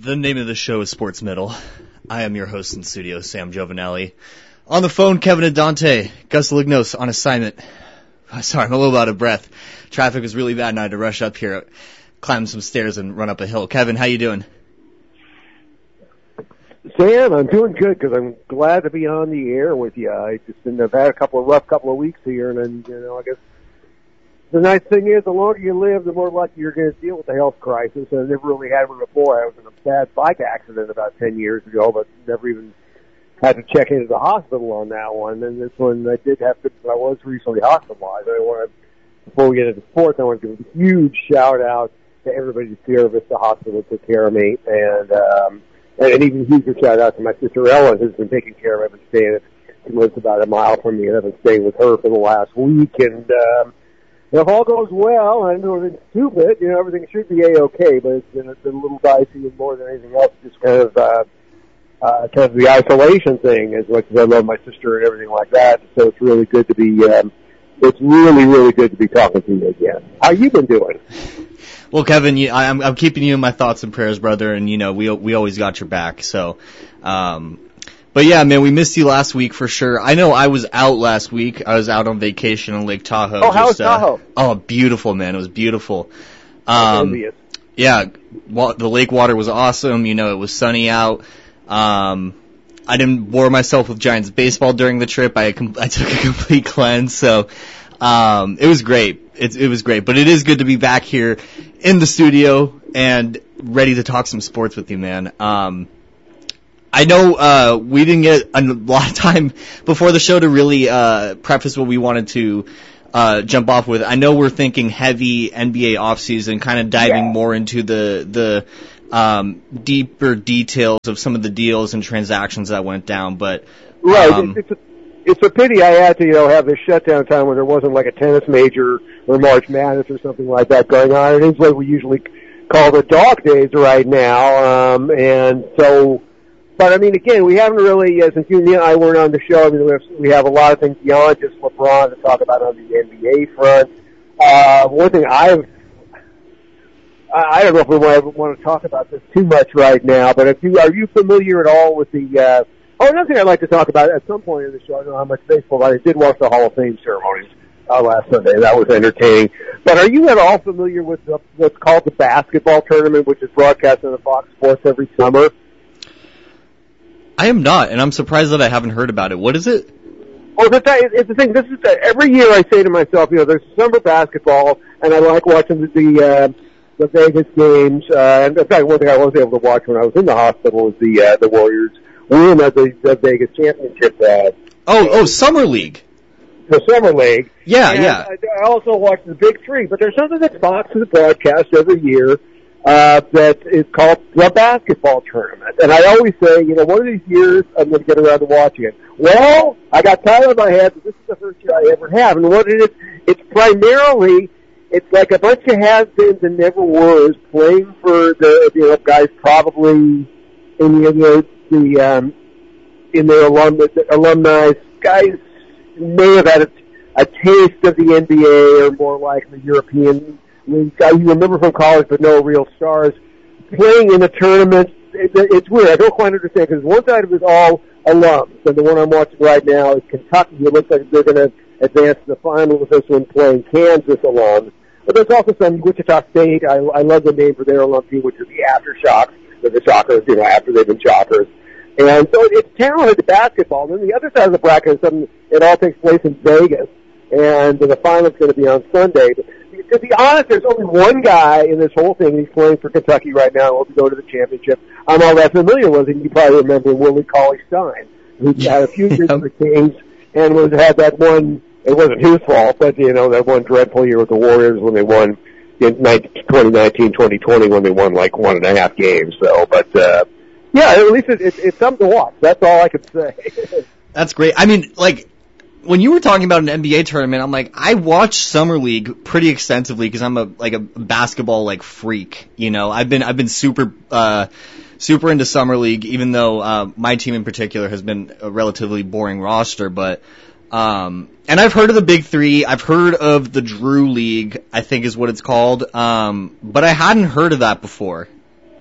The name of the show is Sports Middle. I am your host in studio, Sam Giovanelli. On the phone, Kevin Adante, Gus Lignos on assignment. Sorry, I'm a little out of breath. Traffic was really bad and I had to rush up here, climb some stairs and run up a hill. Kevin, how you doing? Sam, I'm doing good because I'm glad to be on the air with you. I've had a rough couple of weeks here, and then, I guess the nice thing is the longer you live, the more likely you're going to deal with the health crisis. I never really had one before. I was in a bad bike accident about 10 years ago, but never even had to check into the hospital on that one. And this one, I was recently hospitalized. Before we get into sports, I want to give a huge shout out to everybody at Service. The hospital took care of me, and even huge shout out to my sister Ellen, who's been taking care of me. She lives about a mile from me, and I've been staying with her for the last week. And if all goes well, I know it's stupid, everything should be A-okay, but it's been a little dicey, and more than anything else, just kind of the isolation thing, as much as I love my sister and everything like that. So it's really good to be, it's really, really good to be talking to you again. How you been doing? Well, Kevin, I'm keeping you in my thoughts and prayers, brother, and we always got your back. So, but yeah, man, we missed you last week for sure. I know I was out last week. I was out on vacation on Lake Tahoe. Oh, how was Tahoe? Oh, beautiful, man. It was beautiful. Yeah, the lake water was awesome. It was sunny out. I didn't bore myself with Giants baseball during the trip. I took a complete cleanse, so it was great. It was great, but it is good to be back here in the studio and ready to talk some sports with you, man. I know we didn't get a lot of time before the show to really preface what we wanted to jump off with. I know we're thinking heavy NBA offseason, kind of diving more into the deeper details of some of the deals and transactions that went down, but right. It's a pity I had to, have this shutdown time when there wasn't like a tennis major or March Madness or something like that going on. It is what we usually call the dog days right now, and so. But I mean, again, we haven't really, since you and I weren't on the show. I mean, we have a lot of things beyond just LeBron to talk about on the NBA front. One thing I don't know if we want to talk about this too much right now, but are you familiar at all with the? Another thing I'd like to talk about at some point in the show. I don't know how much baseball, but I did watch the Hall of Fame ceremonies last Sunday. That was entertaining. But are you at all familiar with what's called the basketball tournament, which is broadcast on the Fox Sports every summer? I am not, and I'm surprised that I haven't heard about it. What is it? Oh, it's the thing. This is every year I say to myself, there's summer basketball, and I like watching the Vegas games. And in fact, one thing I was able to watch when I was in the hospital was the Warriors win the Vegas championship. Summer League. The Summer League. Yeah, and yeah. I also watch the Big Three, but there's something that Fox is broadcast every year that is called the basketball tournament. And I always say, one of these years I'm going to get around to watching it. Well, I got tired of my head, but this is the first year I ever have. And what it is, it's like a bunch of has-beens and never-wers playing for the guys probably in their alumni. Guys may have had a taste of the NBA or more like the European league. You remember from college, but no real stars playing in the tournament. It's weird. I don't quite understand because one side of it is all alums, and the one I'm watching right now is Kentucky. It looks like they're going to advance to the final with this one playing Kansas alums. But there's also some Wichita State. I love the name for their alum team, which is the Aftershocks. They're the Shockers, after they've been Shockers. And so it's talented basketball. Then the other side of the bracket is something, it all takes place in Vegas. And the final's going to be on Sunday. But to be honest, there's only one guy in this whole thing. He's playing for Kentucky right now. Will go to the championship. I'm all that familiar with him. You probably remember Willie Cauley-Stein, who had a few years for the Kings and had that one. It wasn't his fault, but that one dreadful year with the Warriors when they won in 2019, 2020 when they won like 1.5 games. So, but at least it's something to watch. That's all I could say. That's great. I mean, like, when you were talking about an NBA tournament, I'm like, I watch Summer League pretty extensively because I'm a basketball freak. I've been super into Summer League, even though my team in particular has been a relatively boring roster. But and I've heard of the Big Three. I've heard of the Drew League, I think is what it's called. But I hadn't heard of that before.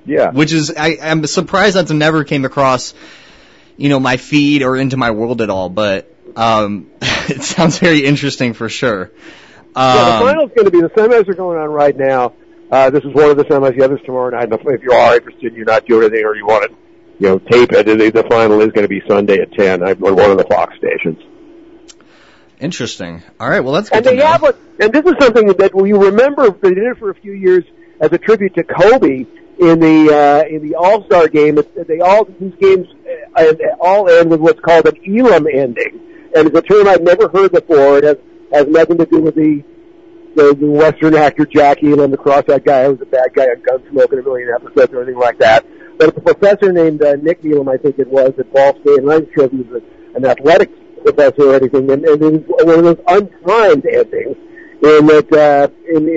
Yeah. Which is, I'm surprised that's never came across, my feed or into my world at all, but, it sounds very interesting for sure. The final's going to be, the semis are going on right now. This is one of the semis. The other's tomorrow night. If you are interested, you're not doing anything, or you want to, tape it, the final is going to be Sunday at 10 on one of the Fox stations. Interesting. All right, well, that's good to know. And this is something that you remember, they did it for a few years as a tribute to Kobe in the All-Star game. These games all end with what's called an Elam ending. And it's a term I've never heard before. It has nothing to do with the Western actor Jack Elam, the cross-eyed guy who was a bad guy on Gunsmoke in a million episodes or anything like that. But it's a professor named Nick Elam, I think it was, at Ball State, and I'm not sure if he was an athletics professor or anything. And it was one of those untimed endings in that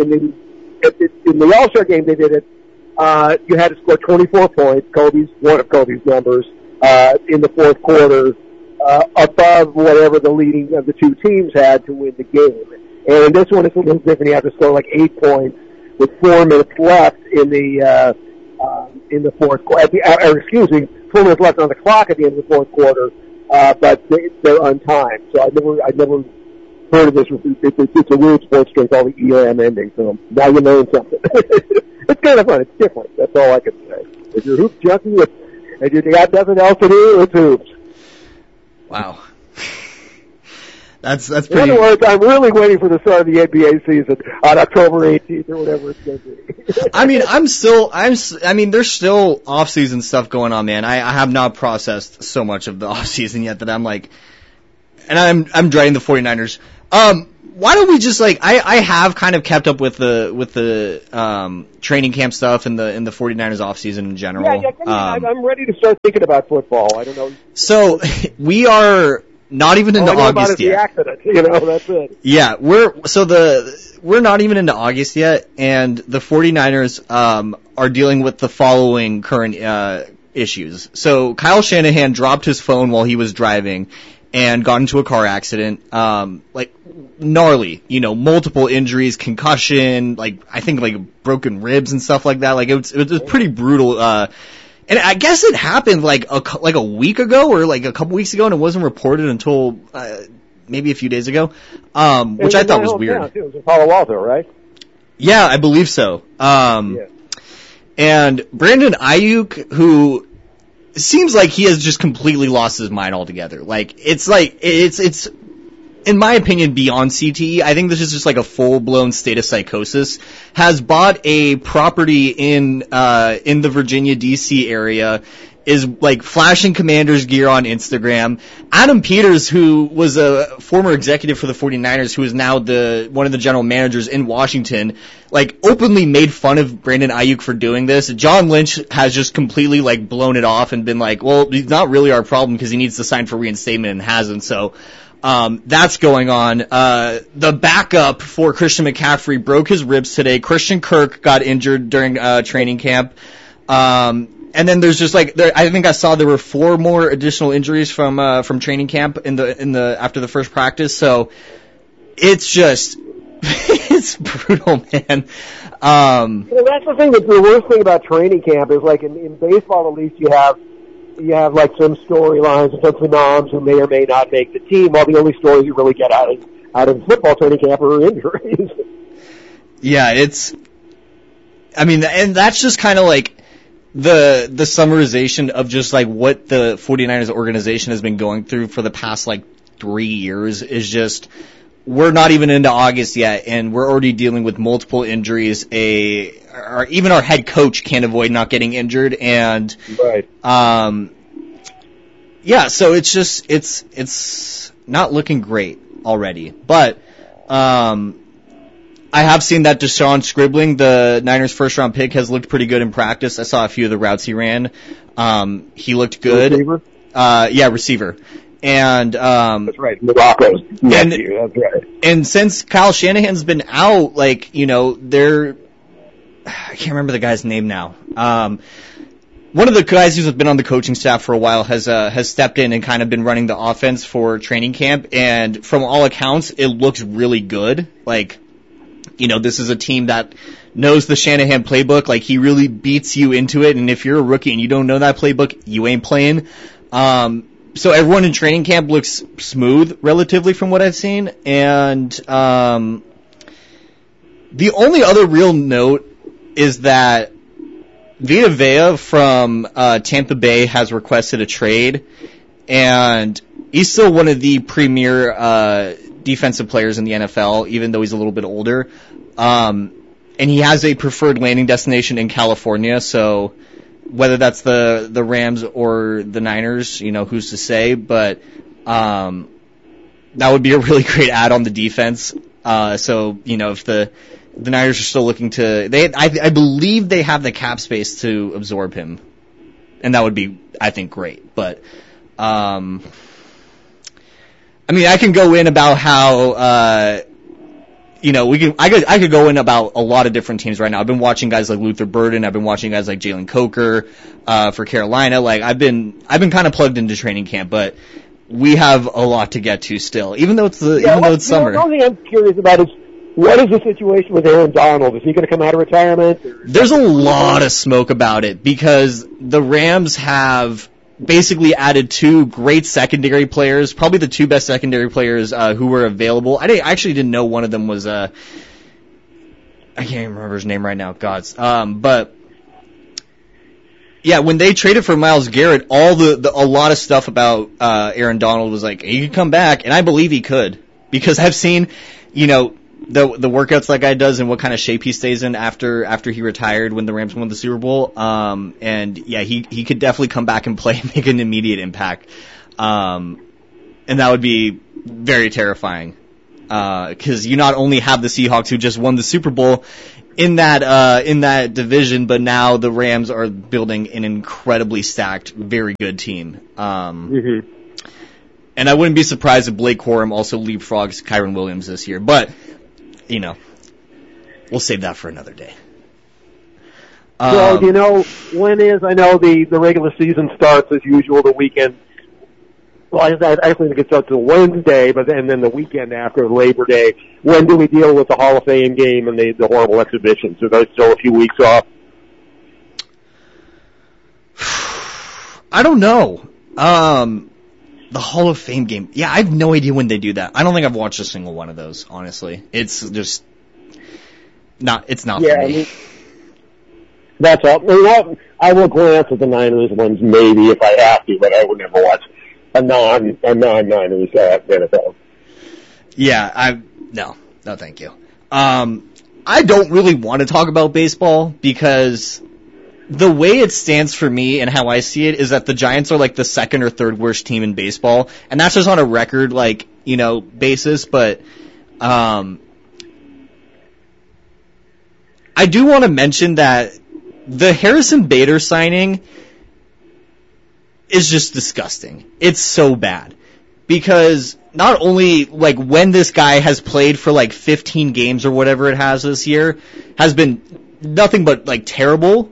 in the All-Star game they did it. You had to score 24 points, one of Kobe's numbers, in the fourth quarter, above whatever the leading of the two teams had to win the game. And in this one, it's a little different. You have to score like 8 points with 4 minutes left in the fourth quarter. 4 minutes left on the clock at the end of the fourth quarter, but they're untimed. So I never heard of this. It's a weird sports drink called the ELAM ending. So now you know something. It's kind of fun. It's different. That's all I can say. If you're a hoop junkie and you got nothing else to do, it's hoops. Wow. That's pretty. In other words, I'm really waiting for the start of the NBA season on October 18th or whatever it's going to be. I mean, there's still off-season stuff going on, man. I have not processed so much of the off-season yet that I'm like, and I'm dreading the 49ers. Why don't we just I have kind of kept up with the training camp stuff and the 49ers off-season in general. Yeah, I'm ready to start thinking about football. I don't know. So we are not even into August yet. The accident, that's it. Yeah, we're not even into August yet, and the 49ers are dealing with the following current issues. So Kyle Shanahan dropped his phone while he was driving and got into a car accident, gnarly, multiple injuries, concussion, I think broken ribs and stuff like that. It was pretty brutal. And I guess it happened a week ago or a couple weeks ago, and it wasn't reported until maybe a few days ago, which I thought was weird. It was in Palo Alto, right? Yeah, I believe so. And Brandon Ayuk, who seems like he has just completely lost his mind altogether. It's in my opinion, beyond CTE. I think this is just a full-blown state of psychosis. Has bought a property in the Virginia, D.C. area, is flashing Commanders gear on Instagram. Adam Peters, who was a former executive for the 49ers, who is now one of the general managers in Washington, openly made fun of Brandon Ayuk for doing this. John Lynch has just completely blown it off and been well, he's not really our problem because he needs to sign for reinstatement and hasn't, so that's going on. The backup for Christian McCaffrey broke his ribs today. Christian Kirk got injured during training camp. And then there's just I think I saw there were 4 more additional injuries from training camp after the first practice. So it's just it's brutal, man. That's the thing. The worst thing about training camp is in baseball, at least you have some storylines and some phenoms who may or may not make the team, while the only stories you really get out of football training camp are injuries. Yeah, and that's just kind of the summarization of just what the 49ers organization has been going through for the past 3 years is just, we're not even into August yet, and we're already dealing with multiple injuries. Even our head coach can't avoid not getting injured, and right. Yeah, so it's not looking great already. But I have seen that Deshaun Scribbling, the Niners' first-round pick, has looked pretty good in practice. I saw a few of the routes he ran. He looked good. Receiver? Receiver. And that's right, Morocco's nephew. That's right. And since Kyle Shanahan's been out, I can't remember the guy's name now. One of the guys who's been on the coaching staff for a while has stepped in and kind of been running the offense for training camp, and from all accounts, it looks really good. this is a team that knows the Shanahan playbook. Like, he really beats you into it, and if you're a rookie and you don't know that playbook, you ain't playing. So everyone in training camp looks smooth, relatively, from what I've seen. And the only other real note is that Vita Vea from Tampa Bay has requested a trade, and he's still one of the premier defensive players in the NFL, even though he's a little bit older. And he has a preferred landing destination in California, so whether that's the Rams or the Niners, who's to say, but that would be a really great add on the defense. So, if the Niners are still looking to, I believe they have the cap space to absorb him, and that would be, I think, great. But I can go in about how I could go in about a lot of different teams right now. I've been watching guys like Luther Burden. I've been watching guys like Jalen Coker for Carolina. Like, I've been kind of plugged into training camp, but we have a lot to get to still, even though it's summer. The only thing I'm curious about is, what is the situation with Aaron Donald? Is he going to come out of retirement? There's a lot of smoke about it because the Rams have basically added two great secondary players, probably the two best secondary players who were available. I actually didn't know one of them was I can't even remember his name right now. But yeah, when they traded for Myles Garrett, a lot of stuff about Aaron Donald was like, he could come back, and I believe he could, because I've seen the workouts that guy does and what kind of shape he stays in after he retired when the Rams won the Super Bowl. And yeah, he could definitely come back and play and make an immediate impact. And that would be very terrifying. 'Cause you not only have the Seahawks who just won the Super Bowl in that division, but now the Rams are building an incredibly stacked, very good team. And I wouldn't be surprised if Blake Corum also leapfrogs Kyren Williams this year, but we'll save that for another day. So, when is, I know the regular season starts as usual the weekend. Well, I think it starts on Wednesday, and then the weekend after Labor Day. When do we deal with the Hall of Fame game and the horrible exhibition? So there's still a few weeks off? I don't know. The Hall of Fame game. Yeah, I have no idea when they do that. I don't think I've watched a single one of those, honestly. It's just not for me. That's all. I will glance at the Niners ones maybe if I have to, but I would never watch a non-Niners NFL. Yeah, no, thank you. I don't really want to talk about baseball because the way it stands for me and how I see it is that the Giants are like the second or third worst team in baseball, and that's just on a record basis, but I do want to mention that the Harrison Bader signing is just disgusting. It's so bad. Because not only, when this guy has played for, 15 games or whatever it has this year, has been nothing but, terrible,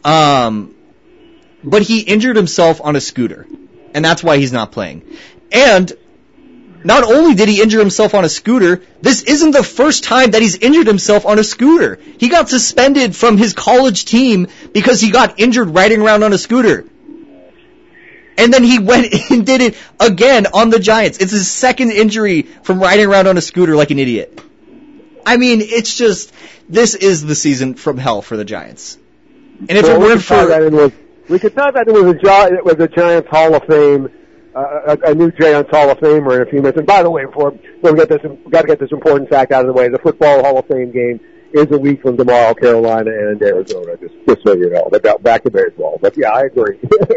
but he injured himself on a scooter. And that's why he's not playing. And not only did he injure himself on a scooter, this isn't the first time that he's injured himself on a scooter. He got suspended from his college team because he got injured riding around on a scooter. And then he went and did it again on the Giants. It's his second injury from riding around on a scooter like an idiot. I mean, it's just, this is the season from hell for the Giants. And if it weren't for... We could talk that it was a Giants Hall of Fame, a new Giants Hall of Famer in a few minutes. And by the way, before we got to get this important fact out of the way, the Football Hall of Fame game is a week from tomorrow, Carolina and Arizona, just so you know. Back to baseball. But yeah, I agree.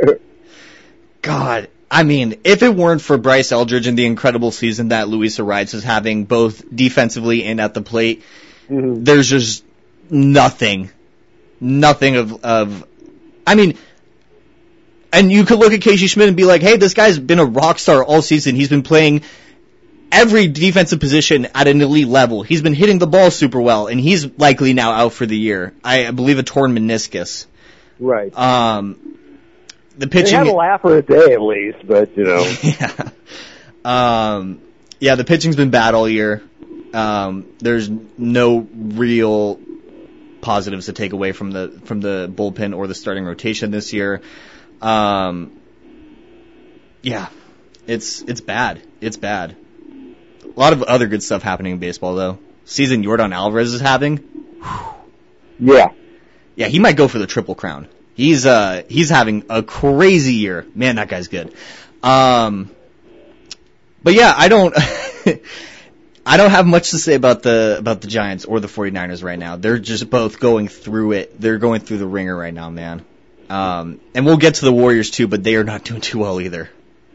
God, I mean, if it weren't for Bryce Eldridge and the incredible season that Luis Ariz is having, both defensively and at the plate, there's just nothing of, I mean, and you could look at Casey Schmidt and be like, hey, this guy's been a rock star all season. He's been playing every defensive position at an elite level. He's been hitting the ball super well, and he's likely now out for the year. I believe a torn meniscus. Right. The pitching. They had a laugh for a day at least, but Yeah. Yeah, the pitching's been bad all year. There's no real positives to take away from the bullpen or the starting rotation this year. Yeah, it's bad. It's bad. A lot of other good stuff happening in baseball, though. Season Yordan Alvarez is having. Yeah. Yeah, he might go for the Triple Crown. He's having a crazy year. Man, that guy's good. But yeah, I don't have much to say about the Giants or the 49ers right now. They're just both going through it. They're going through the ringer right now, man. And we'll get to the Warriors too, but they are not doing too well either.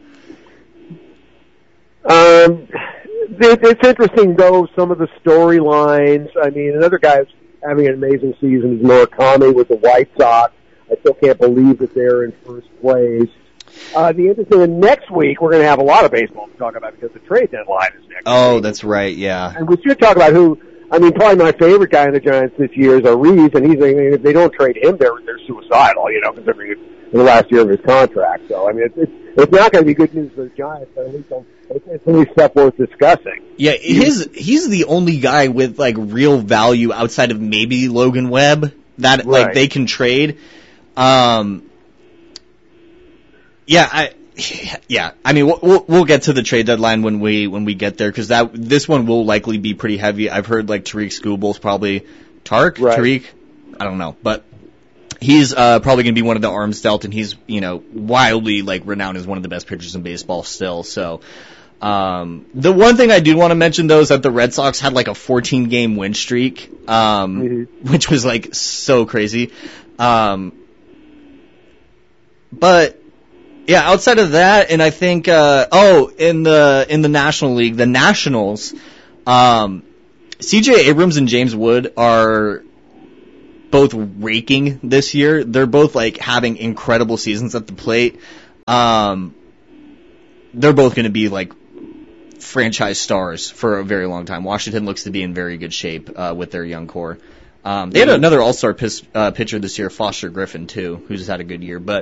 It's interesting though, some of the storylines. I mean, another guy who's having an amazing season is Murakami with the White Sox. I still can't believe that they're in first place. The interesting thing, next week we're going to have a lot of baseball to talk about because the trade deadline is next week. Oh, that's right, yeah. And we should talk about who. I mean, probably my favorite guy in the Giants this year is Ariz, and if they don't trade him, they're suicidal, you know, considering it's the last year of his contract. So, I mean, it's not going to be good news for the Giants, but at least it's at least stuff worth discussing. Yeah, he's the only guy with, like, real value outside of maybe Logan Webb that, like, they can trade. I mean, we'll get to the trade deadline when we get there, because this one will likely be pretty heavy. I've heard like Tariq Skubal's probably Tariq, I don't know, but he's probably going to be one of the arms dealt, and he's, you know, wildly like renowned as one of the best pitchers in baseball still. So the one thing I do want to mention though is that the Red Sox had like a 14-game win streak, which was like so crazy. But yeah, outside of that, and I think, in the National League, the Nationals, C.J. Abrams and James Wood are both raking this year. They're both, like, having incredible seasons at the plate. They're both going to be, like, franchise stars for a very long time. Washington looks to be in very good shape, with their young core. They had another all-star pitcher this year, Foster Griffin, too, who's had a good year, but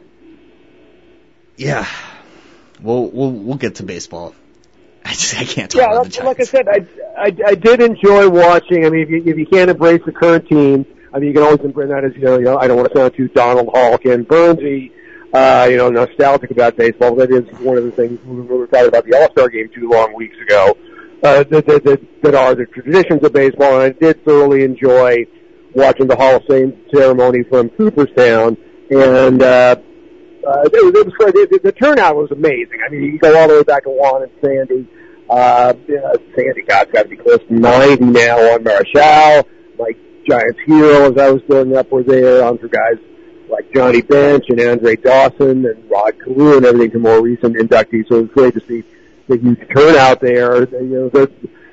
yeah, we'll get to baseball. I can't talk about the Giants. Like I said, I did enjoy watching. I mean, if you can't embrace the current team, I mean, you can always embrace that as, you know, I don't want to sound too Donald Hall, Ken Burnsy, nostalgic about baseball. That is one of the things we were talking about the All-Star game 2 long weeks ago, that are the traditions of baseball. And I did thoroughly enjoy watching the Hall of Fame ceremony from Cooperstown, and it was great. The turnout was amazing. I mean, you go all the way back to Juan and Sandy. Sandy, God's got to be close to 90 now. On Marichal, like Giants heroes I was growing up were there. On for guys like Johnny Bench and Andre Dawson and Rod Carew and everything to more recent inductees. So it was great to see the huge turnout there. You know,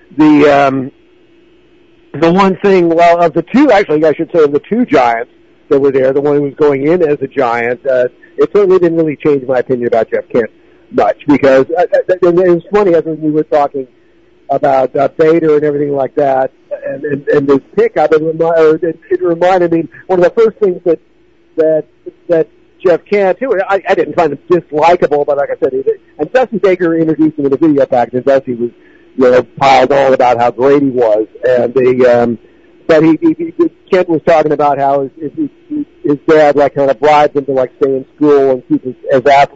the one thing, well, of the two, actually, I should say, of the two Giants that were there, the one who was going in as a Giant, it certainly didn't really change my opinion about Jeff Kent much, because it was funny as we were talking about Bader and everything like that, and this pickup. It reminded me one of the first things that Jeff Kent, who I didn't find him dislikable, but like I said, and Dusty Baker introduced him in the video package, and Dusty was, you know, piled on about how great he was, and but Kent was talking about how his dad, like, kind of bribed him to, like, stay in school and keep his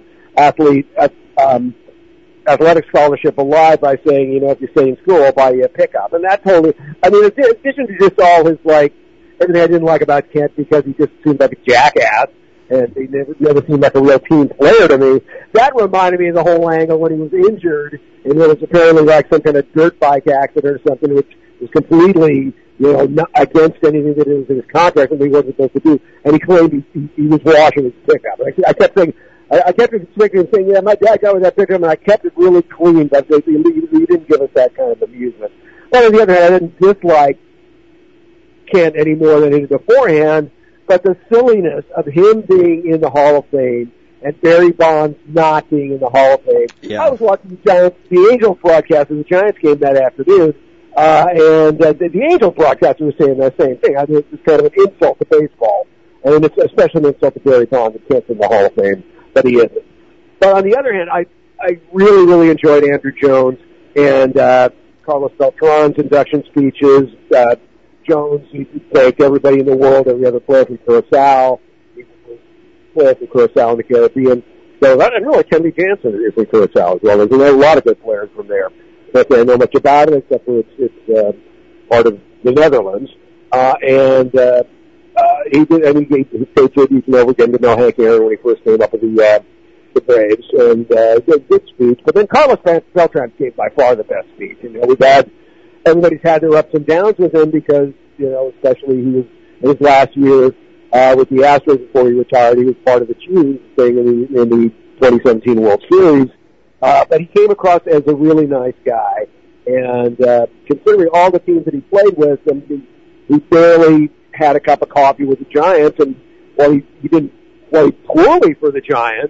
athletic scholarship alive by saying, you know, if you stay in school, I'll buy you a pickup. And that totally, I mean, in addition to just all his, like, everything I didn't like about Kent because he just seemed like a jackass and he never seemed like a real team player to me, that reminded me of the whole angle when he was injured and there was apparently, like, some kind of dirt bike accident or something, which was completely, you know, not against anything that was in his contract and he wasn't supposed to do. And he claimed he was washing his pickup. I kept saying, I kept expecting him saying, yeah, my dad got with that pickup and I kept it really clean, but he didn't give us that kind of amusement. But on the other hand, I didn't dislike Kent any more than he did beforehand, but the silliness of him being in the Hall of Fame and Barry Bonds not being in the Hall of Fame. Yeah. I was watching the Angels broadcast of the Giants game that afternoon, and the Angels broadcaster was saying that same thing. I mean, it's kind of an insult to baseball, and it's especially an insult to Barry Bonds that Kent's in the Hall of Fame, but he isn't. But on the other hand, I really, really enjoyed Andrew Jones, and Carlos Beltran's induction speeches. Jones, he thanked everybody in the world, every other player from Curaçao. He was a player from Curaçao in the Caribbean. So, and really, Kenley Jansen is from Curaçao as well. There's a lot of good players from there. But I know much about it, except for it's part of the Netherlands. He did, and he paid tribute over again to Mel Hank Aaron when he first came up with the Braves, and good speech. But then Carlos Beltran gave by far the best speech. Everybody's had their ups and downs with him because, especially he was in his last year with the Astros before he retired. He was part of the Chiefs thing in the 2017 World Series. But he came across as a really nice guy, and considering all the teams that he played with, he barely had a cup of coffee with the Giants, and while he didn't play poorly for the Giants,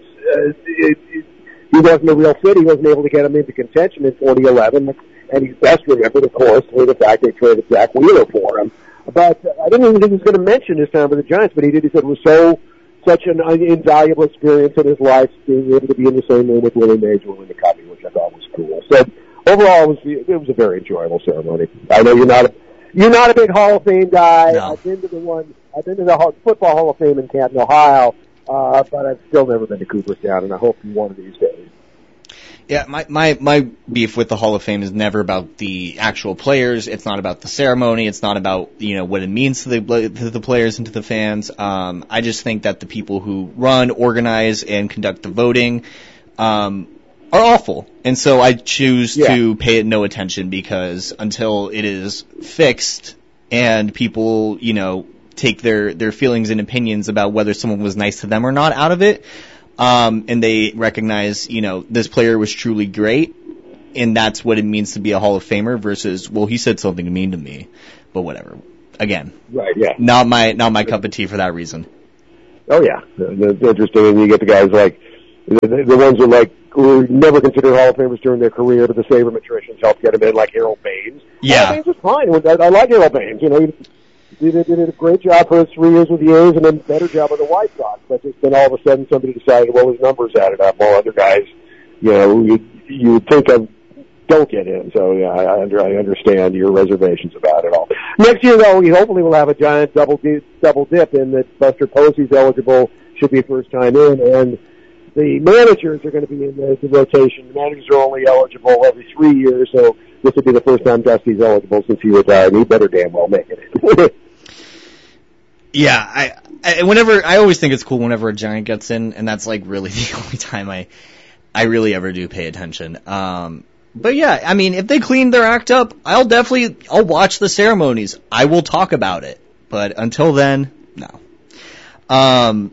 he wasn't a real fit. He wasn't able to get him into contention in 2011, and he's best remembered, of course, for the fact they traded Zach Wheeler for him. But I didn't even think he was going to mention his time with the Giants, but he did. He said it was such an invaluable experience in his life, being able to be in the same room with Willie Mays and Linda Covey, which I thought was cool. So overall, it was a very enjoyable ceremony. I know you're not a big Hall of Fame guy. No. I've been to the Football Hall of Fame in Canton, Ohio, but I've still never been to Cooperstown, and I hope one of these days. Yeah, my beef with the Hall of Fame is never about the actual players. It's not about the ceremony. It's not about, what it means to the players and to the fans. I just think that the people who run, organize, and conduct the voting, are awful. And so I choose to pay it no attention, because until it is fixed and people, take their feelings and opinions about whether someone was nice to them or not out of it, and they recognize, this player was truly great, and that's what it means to be a Hall of Famer versus, well, he said something mean to me, but whatever. Again, right? Yeah, not my cup of tea for that reason. Oh yeah, it's interesting, and you get the guys like the ones who never considered Hall of Famers during their career, but the sabermetricians helped get them in, like Harold Baines. Yeah, Harold Baines was fine. I like Harold Baines. He did a great job for his 3 years with the A's, and then a better job with the White Sox. But just then all of a sudden somebody decided, well, his numbers added up. While other guys, you would think of don't get in. So yeah, I understand your reservations about it all. Next year, though, we hopefully will have a giant double dip in that Buster Posey's eligible, should be first time in, and the managers are going to be in the rotation. The managers are only eligible every 3 years, so this will be the first time Dusty's eligible since he retired. He better damn well make it. Yeah, I always think it's cool whenever a Giant gets in, and that's really the only time I really ever do pay attention. But yeah, I mean, if they clean their act up, I'll watch the ceremonies. I will talk about it. But until then, no.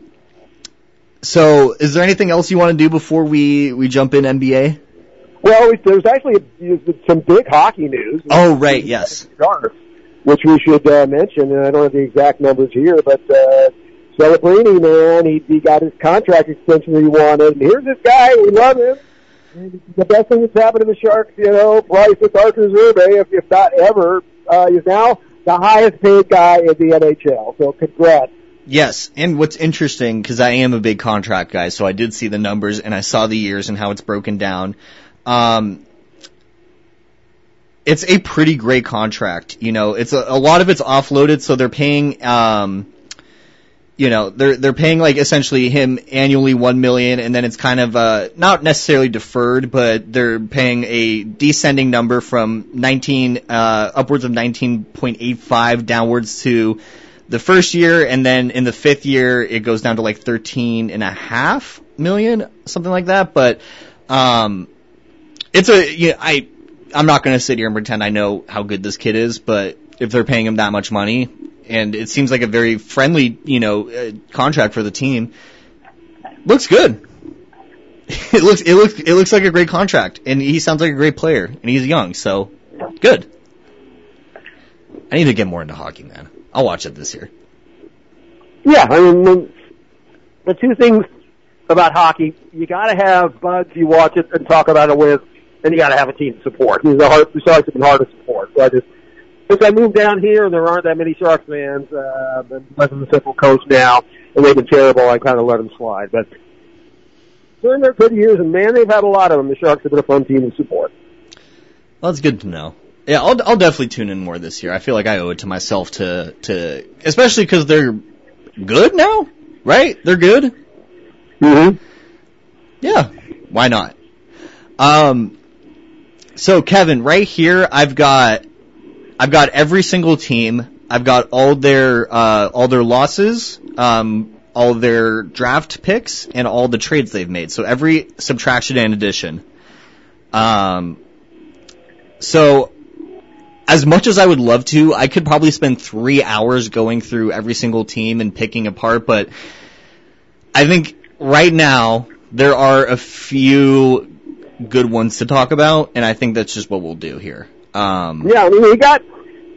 So, is there anything else you want to do before we jump in NBA? Well, there's actually some big hockey news. Oh, right, yes. Which we should mention, and I don't have the exact numbers here, but Celebrini, man, he got his contract extension that he wanted, and here's this guy, we love him. The best thing that's happened to the Sharks, Bryce with Arthur Zerbe, if not ever, is now the highest paid guy in the NHL, so congrats. Yes, and what's interesting, because I am a big contract guy, so I did see the numbers, and I saw the years and how it's broken down. It's a pretty great contract. It's a lot of it's offloaded, so they're paying, they're paying essentially him annually $1 million, and then it's kind of, not necessarily deferred, but they're paying a descending number from upwards of 19.85 downwards to the first year, and then in the fifth year, it goes down to $13.5 million, something like that, but, I'm not going to sit here and pretend I know how good this kid is, but if they're paying him that much money, and it seems like a very friendly, contract for the team, looks good. It looks like a great contract, and he sounds like a great player, and he's young, so good. I need to get more into hockey, man. I'll watch it this year. Yeah, I mean, the two things about hockey, you got to have buds you watch it and talk about it with, and you got to have a team to support. The Sharks have been hard to support. So since I moved down here, and there aren't that many Sharks fans, I'm living the Central Coast now, and they've been terrible. I kind of let them slide. But during their good years, and man, they've had a lot of them. The Sharks have been a fun team to support. Well, it's good to know. Yeah, I'll definitely tune in more this year. I feel like I owe it to myself to especially because they're good now, right? They're good. Mm-hmm. Yeah, why not? So Kevin, right here, I've got every single team. I've got all their losses, all their draft picks, and all the trades they've made. So every subtraction and addition. So as much as I would love to, I could probably spend 3 hours going through every single team and picking apart, but I think right now there are a few good ones to talk about, and I think that's just what we'll do here. Yeah, I mean, we got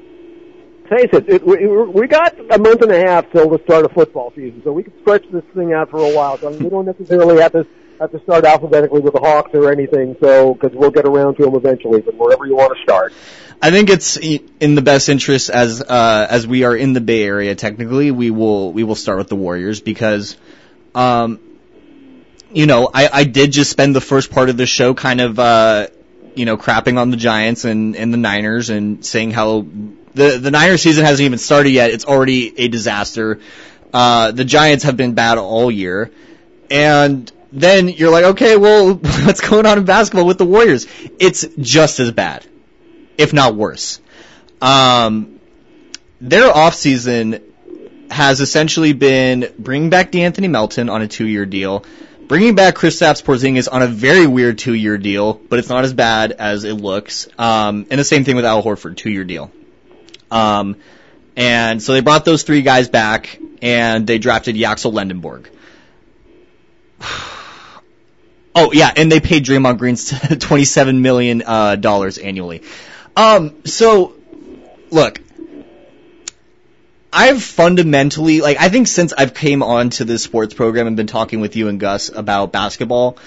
a month and a half till the start of football season, so we can stretch this thing out for a while. So I mean, we don't necessarily have to start alphabetically with the Hawks or anything, so because we'll get around to them eventually. But wherever you want to start, I think it's in the best interest as we are in the Bay Area. Technically, we will start with the Warriors because, I did just spend the first part of the show kind of crapping on the Giants and the Niners and saying how the Niners season hasn't even started yet. It's already a disaster. The Giants have been bad all year, and then you're like, okay, well, what's going on in basketball with the Warriors? It's just as bad, if not worse. Their offseason has essentially been bringing back DeAnthony Melton on a 2-year deal, bringing back Kristaps Porzingis on a very weird 2-year deal, but it's not as bad as it looks. And the same thing with Al Horford, 2-year deal. And so they brought those 3 guys back, and they drafted Yaxel Lendenborg. Oh, yeah, and they paid Draymond Green $27 million annually. So, look, I've fundamentally, I think since I've came on to this sports program and been talking with you and Gus about basketball,